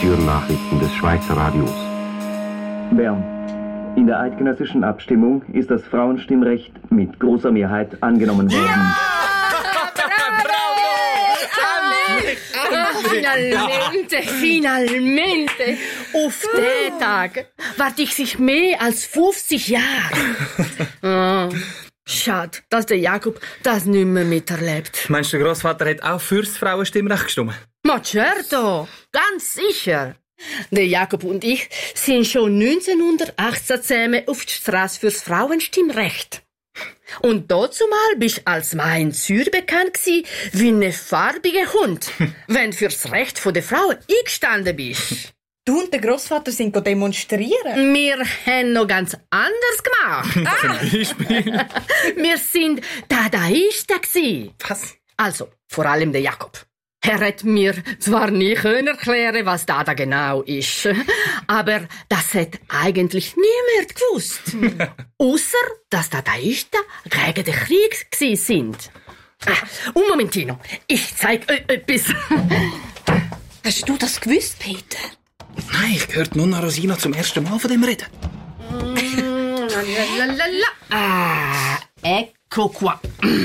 Zürnachrichten des Schweizer Radios. Bern. In der eidgenössischen Abstimmung ist das Frauenstimmrecht mit großer Mehrheit angenommen worden. Ja! Finalmente, auf den Tag warte ich sich mehr als 50 Jahre. Schade, dass der Jakob das nicht mehr miterlebt. Meinst du, der Grossvater hat auch für das Frauenstimmrecht gestimmt? Ma certo, ganz sicher. Der Jakob und ich sind schon 1918 zusammen auf die Straße fürs Frauenstimmrecht. Und dazumal bist du als Mann in Zürich bekannt gsi wie ein farbiger Hund, wenn du fürs Recht der Frauen eingestanden bist. Du und der Grossvater sind demonstrieren. Wir haben noch ganz anders gemacht. Zum Beispiel? Wir sind Dadaisten gsi. Was? Also, vor allem der Jakob. Er hat mir zwar nie erklären, was Dada genau ist, aber das hat eigentlich niemand gewusst. Ausser, dass Dadaisten gegen den Krieg gsi sind. Und Momentino, ich zeig euch etwas. Hast du das gewusst, Peter? Nein, ich hörte Nonna Rosina zum ersten Mal von dem reden. Ecco qua.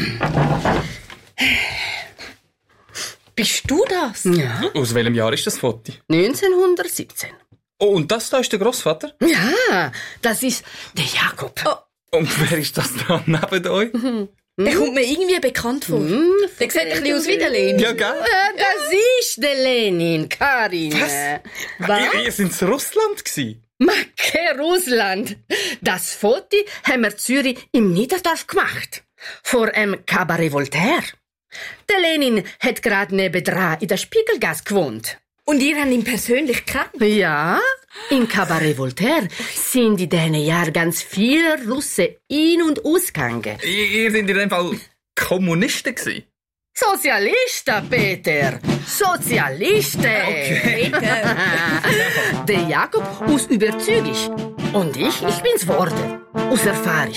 Bist du das? Ja. Aus welchem Jahr ist das Foto? 1917. Oh, und das da ist der Grossvater? Ja, das ist der Jakob. Oh. Und wer ist das da neben euch? Der kommt mir irgendwie bekannt vor. Der sieht ein bisschen aus wie der Lenin. Ja, gell? Das ist der Lenin, Karin. Was? Ihr seid in Russland gsi? Macke Russland. Das Foto haben wir in Zürich im Niederdorf gemacht. Vor einem Cabaret Voltaire. Der Lenin hat gerade nebendran in der Spiegelgasse gewohnt. Und ihr habt ihn persönlich gekannt? Ja, im Cabaret Voltaire sind in diesen Jahren ganz viele Russen ein- und ausgegangen. Ihr seid in dem Fall Kommunisten gsi? Sozialisten, Peter! Sozialisten! Okay. Der Jakob aus Überzeugung. Und ich bin's geworden. Aus Erfahrung.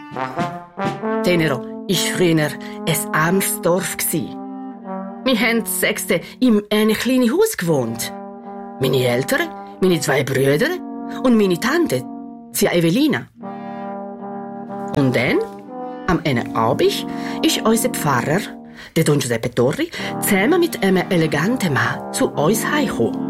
Tenero war früher ein armes Dorf. Wir haben das 6. in einem kleinen Haus gewohnt. Meine Eltern, meine 2 Brüder und meine Tante, sie Evelina. Und dann, am einen Abend, ist unser Pfarrer, der Don Giuseppe Torri, zusammen mit einem eleganten Mann zu uns heimgekommen.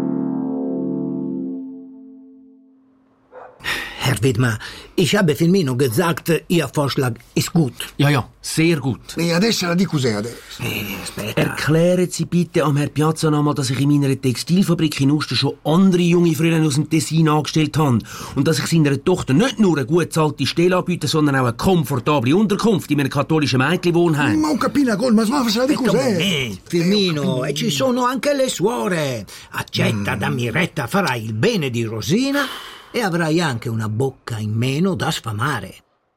Herr Widmer, ich habe Firmino gesagt, Ihr Vorschlag ist gut. Ja, sehr gut. E adesso la di cos'è adesso? Erklären Sie bitte am Herrn Piazza nochmal, dass ich in meiner Textilfabrik in Uster schon andere junge Frauen aus dem Tessin angestellt habe. Und dass ich seiner Tochter nicht nur eine gut bezahlte Stelle anbiete, sondern auch eine komfortable Unterkunft in einem katholischen Mädchenwohnheim. Ma ho capito una cosa, ma sa di cos'è? Firmino, e ci sono anche le suore. Accetta da Miretta, farai il bene di Rosina e avrai anche una bocca in meno da sfamare.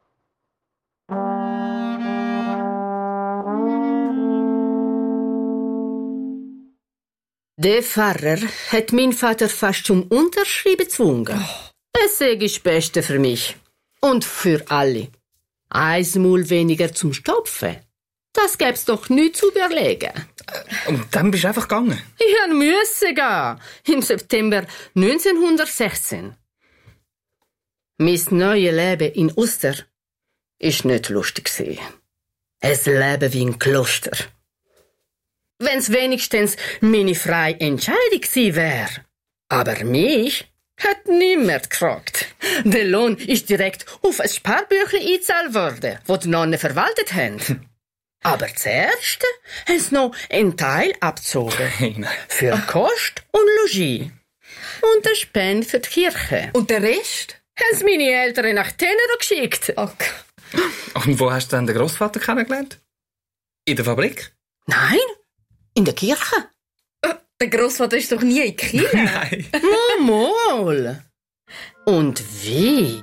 Der Pfarrer hat meinen Vater fast zum Unterschreiben gezwungen. Es sei das Beste für mich. Und für alle. Eismal weniger zum Stopfen. Das gäb's doch nichts zu überlegen. Und dann bist du einfach gegangen? Ich musste gehen. Im September 1916. Mein neues Leben in Uster ist nicht lustig gewesen. Es Leben wie ein Kloster. Wenn's wenigstens meine freie Entscheidung gewesen wäre. Aber mich hat niemand gefragt. Der Lohn ist direkt auf ein Sparbüchlein eingezahlt worden, das die Nonnen verwaltet haben. Aber zuerst haben sie noch einen Teil abgezogen. Für Kost und Logis. Und eine Spende für die Kirche. Und der Rest? Haben sie meine Eltern nach Tenero geschickt. Okay. Und wo hast du dann den Grossvater kennengelernt? In der Fabrik? Nein, in der Kirche. Der Grossvater ist doch nie in die Kirche. Nein. Mal. Und wie?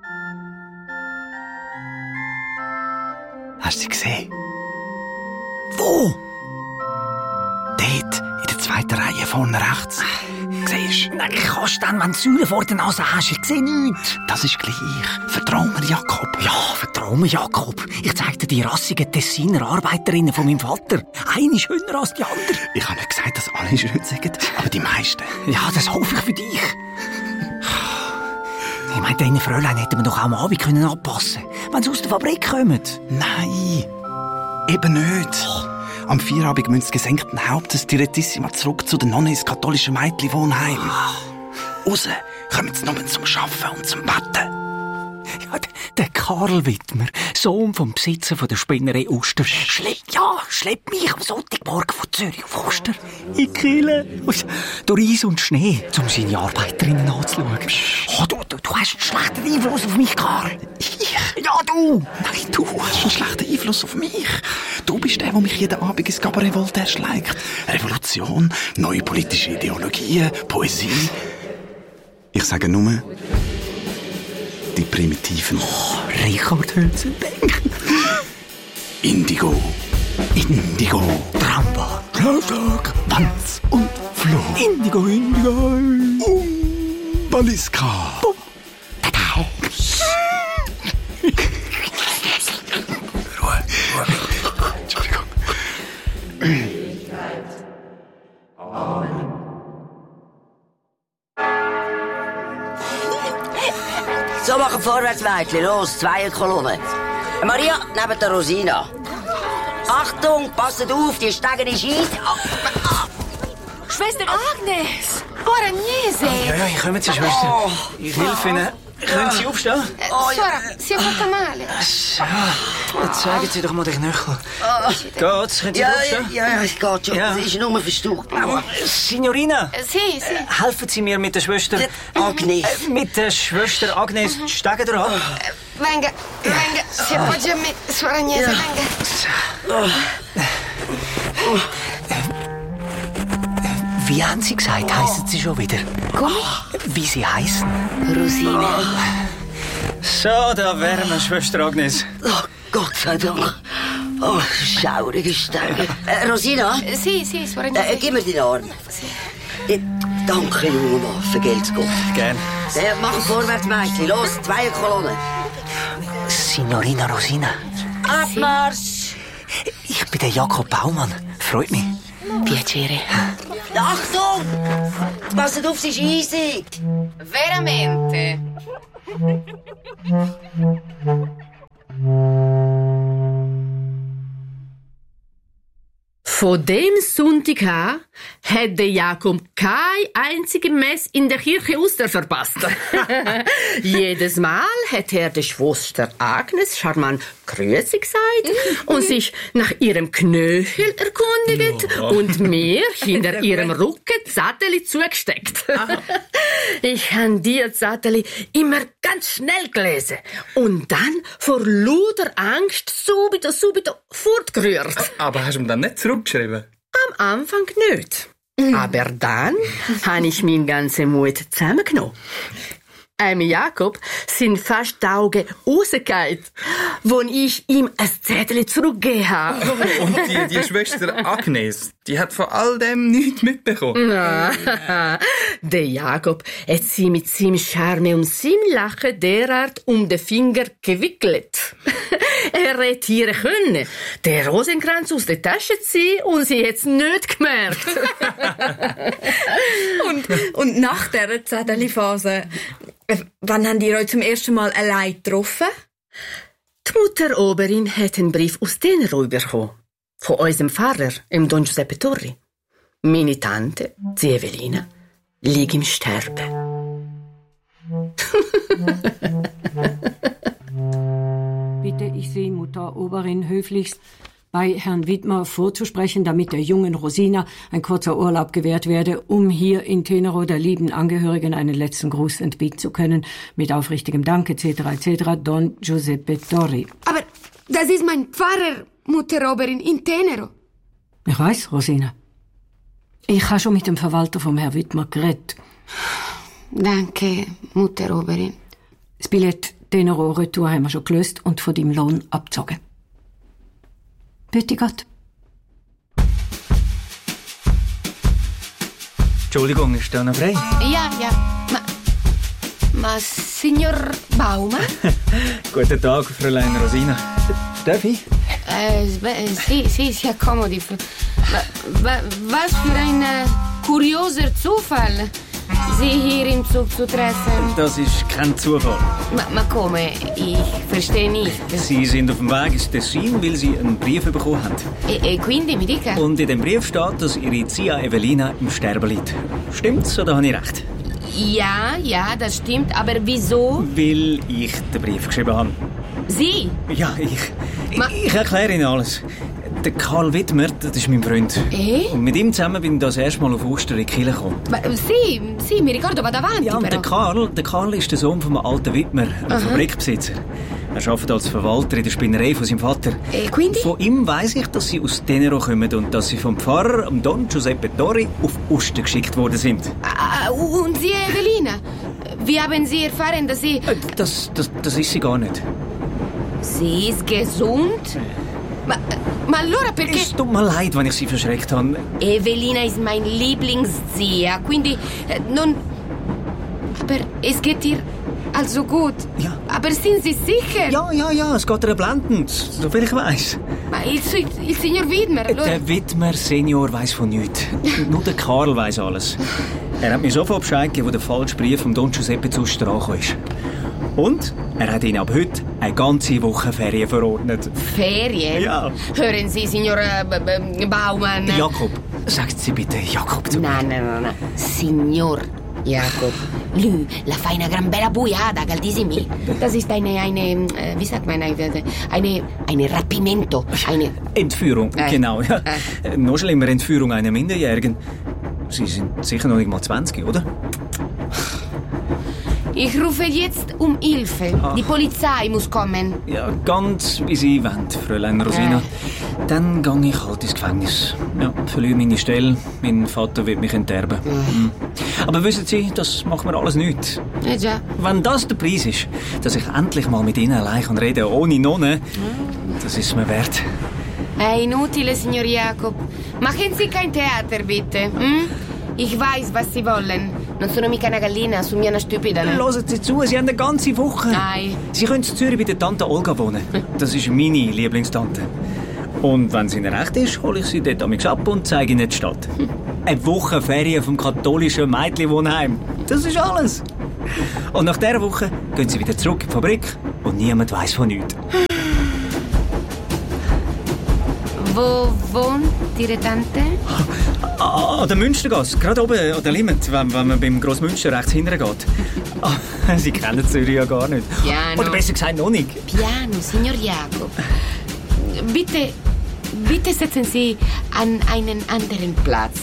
Hast du sie gesehen? Wo? Dort, in der 2. Reihe vorne rechts. Siehst siehst. Nein, kannst du dann, wenn du Säule vor der Nase hast? Ich sehe nichts. Das ist gleich. Vertrau mir, Jakob. Ja, vertrau mir, Jakob. Ich zeig dir die rassigen Tessiner Arbeiterinnen von meinem Vater. Eine schöner als die andere. Ich habe nicht gesagt, dass alle schön sind, aber die meisten. Ja, das hoffe ich für dich. Ich meine, deine Fräulein hätten wir doch auch am Abend können anpassen können, wenn sie aus der Fabrik kommen. Nein, eben nicht. Am Feierabend müssen sie gesenkten Hauptes Direttissima zurück zu den Nonnen ins katholische Mädchenwohnheim. Raus kommen sie nur zum Arbeiten und zum Betten. Ja, der Karl Wittmer, Sohn vom Besitzer von der Spinnerei Uster, schleppt mich am Sonntagmorgen von Zürich auf Uster in Kiel. Durch Eis und Schnee, um seine Arbeiterinnen anzuschauen. Oh, du hast einen schlechten Einfluss auf mich, Karl. Ich? Ja, du. Nein, du hast einen schlechten Einfluss auf mich. Du bist der mich jeden Abend ins Cabaret Voltaire schlägt. Revolution, neue politische Ideologien, Poesie. Ich sage nur... die Primitiven. Oh, Richard Hülsenbeck. Indigo. Tramba. Schlafschlag. Wanz und Floh. Indigo. Baliska. Ruhe. Entschuldigung. So, machen vorwärts, Mädchen. Los, 2 Kolonne. Maria, neben der Rosina. Achtung, passet auf, die Stege ist Eis. Schwester Agnes! Bolognese! Ja, ich komme zur Schwester. Oh. Ich helfe Ihnen. Können Sie aufstehen? Sora, si è fatta male. Jetzt zeigen Sie doch mal den Knöchel. Geht's? Können Sie aufstehen? Ja, es geht schon. Ja. Es ist nur verstaucht. Signorina, Sì. helfen Sie mir mit der Schwester... Agnes. Mit der Schwester Agnes die Stege dran. Venga, si appoggia a me, Suor Agnese, venga. Wie haben Sie gesagt, heissen Sie schon wieder? Come? Wie Sie heißen? Rosina. So, da wären wir, Schwester Agnes. Oh, Gott sei Dank. Oh, schaurige Stege. Rosina? Sì, Suor Agnese. Gib mir den Arm. Danke, junger Mann. Vergelt's Gott. Gern. Mach vorwärts, Mädchen. Los, 2 Kolonne. Signorina Rosina. Abmarsch! Ich bin der Jakob Baumann. Freut mich. Piacere. Achtung! Passet auf, sie ist eisig. Veramente? Von dem Sonntag an hat der Jakob keine einzige Messe in der Kirche Uster verpasst. Jedes Mal hat er der Schwester Agnes charmant Grüezi gesagt und sich nach ihrem Knöchel erkundigt und mir hinter ihrem Rücken Zettel zugesteckt. Ich habe die Zettel immer ganz schnell gelesen und dann vor lauter Angst subito fortgerührt. Aber hast du ihm dann nicht zurückgeschrieben? Am Anfang nicht. Aber dann habe ich meinen ganzen Mut zusammengenommen. Jakob sind fast die Augen rausgefallen, als ich ihm ein Zettel zurückgegeben habe. Und die Schwester Agnes, die hat von all dem nichts mitbekommen. Der Jakob hat sie mit seinem Charme und seinem Lachen derart um den Finger gewickelt. Er hätte hier können, den Rosenkranz aus der Tasche ziehen und sie hat es nicht gemerkt. Und nach dieser Zettelphase, wann habt ihr euch zum ersten Mal allein getroffen? Die Mutter Oberin hat einen Brief aus Tenero bekommen. Von unserem Pfarrer, dem Don Giuseppe Torri. Meine Tante, die Evelina, liegt im Sterben. Bitte ich Sie, Mutter Oberin, höflichst bei Herrn Wittmer vorzusprechen, damit der jungen Rosina ein kurzer Urlaub gewährt werde, um hier in Tenero der lieben Angehörigen einen letzten Gruß entbieten zu können. Mit aufrichtigem Dank etc. Don Giuseppe Torri. Aber das ist mein Pfarrer, Mutter Oberin, in Tenero. Ich weiß, Rosina. Ich habe schon mit dem Verwalter vom Herrn Wittmer geredet. Danke, Mutter Oberin. Das Billett Tenero Retour haben wir schon gelöst und von deinem Lohn abgezogen. Bitte Gott. Entschuldigung, ist da noch frei? Ja. Ma Signor Baumann? Guten Tag, Fräulein Rosina. Darf ich? Sì, si accomodi. Was für ein kurioser Zufall, Sie hier im Zug zu treffen. Das ist kein Zufall. Ma come? Ich verstehe nicht. Sie sind auf dem Weg ins Tessin, weil Sie einen Brief bekommen haben. Quindi mi dica? Und in dem Brief steht, dass Ihre Zia Evelina im Sterben liegt. Stimmt's oder habe ich recht? Ja, das stimmt. Aber wieso? Weil ich den Brief geschrieben habe. Sie? Ja, ich erkläre Ihnen alles. Der Karl Wittmer, das ist mein Freund. Und mit ihm zusammen bin ich das erste Mal auf Ostern in die Kirche gekommen. Sì, mi ricordo, va davanti. Ja, und der Karl ist der Sohn vom alten Wittmer, einem Fabrikbesitzer. Er arbeitet als Verwalter in der Spinnerei von seinem Vater. Quindi? Von ihm weiss ich, dass sie aus Tenero kommen und dass sie vom Pfarrer, Don Giuseppe Tori, auf Ostern geschickt worden sind. Und Sie, Evelina? Wie haben Sie erfahren, dass Sie... Das ist sie gar nicht. Sie ist gesund? Ma allora perché... Es tut mir leid, wenn ich Sie verschreckt habe. Evelina ist mein Lieblingszia, quindi non... Aber es geht ihr also gut? Ja. Aber sind Sie sicher? Ja, es geht ihr blendend, soviel ich weiss. Ma il Signor Widmer, allora... Der Widmer Senior weiss von nichts. Nur der Karl weiss alles. Er hat mir sofort Bescheid gegeben, wo der falsche Brief von Don Giuseppe zu Ostern angekommen ist. Und er hat Ihnen ab heute eine ganze Woche Ferien verordnet. Ferien? Ja. Hören Sie, Signor Baumann. Jakob, sagen Sie bitte Jakob zu mir. Nein. Signor Jakob. Lui, la fa una gran bella buiada, caldissimi. Das ist eine, wie sagt man, eine Rapimento. Eine Entführung, genau. Ja. Noch schlimmer, Entführung einer Minderjährigen. Sie sind sicher noch nicht mal 20, oder? Ich rufe jetzt um Hilfe. Die Polizei muss kommen. Ja, ganz wie Sie wollen, Fräulein Rosina. Dann gehe ich halt ins Gefängnis. Ja, verliere meine Stelle. Mein Vater wird mich enterben. Aber wissen Sie, das macht mir alles nichts. Ja. Wenn das der Preis ist, dass ich endlich mal mit Ihnen allein reden kann, ohne Nonne, das ist mir wert. Inutile, Signor Jakob. Machen Sie kein Theater, bitte. Ich weiß, was Sie wollen. Non sono mica una gallina, sono una stupida. Hören Sie zu, Sie haben eine ganze Woche. Nein. Sie können in Zürich bei der Tante Olga wohnen. Das ist meine Lieblingstante. Und wenn es Ihnen recht ist, hole ich Sie dort ab und zeige Ihnen die Stadt. Eine Woche Ferien vom katholischen Mädchenwohnheim. Das ist alles. Und nach dieser Woche gehen Sie wieder zurück in die Fabrik und niemand weiss von nichts. Wo wohnt Ihre Tante? An der Münstergasse, gerade oben an der Limit, wenn man beim Grossmünster rechts hinten geht. Sie kennen Zürich ja gar nicht. Piano. Oder besser gesagt noch nicht. Piano, Signor Jakob. Bitte setzen Sie an einen anderen Platz.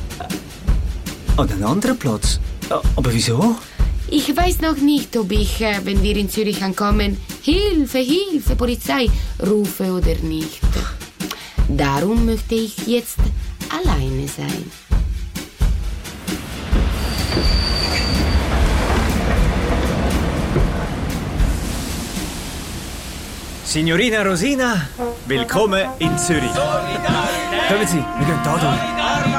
An einen anderen Platz? Aber wieso? Ich weiß noch nicht, ob ich, wenn wir in Zürich ankommen, Hilfe, Polizei rufe oder nicht. Darum möchte ich jetzt alleine sein. Signorina Rosina, willkommen in Zürich. Kommen Sie, wir gehen da durch.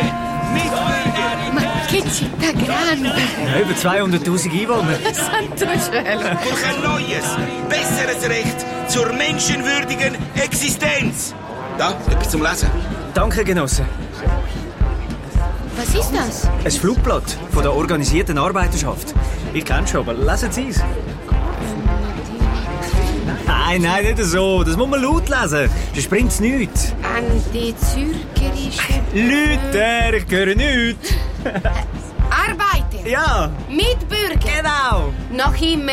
Ma che città grande! Ja, über 200'000 Einwohner. Santo cielo! Durch ein neues, besseres Recht zur menschenwürdigen Existenz. Da, etwas zum Lesen. Danke, Genosse. Was ist das? Ein Flugblatt von der organisierten Arbeiterschaft. Ich kenne schon, aber lesen Sie es. Nein, nicht so. Das muss man laut lesen. Sonst bringt es nichts. Antizürcherische... Leute, ich höre nichts. Arbeiter. Ja. Mitbürger. Genau. Noch immer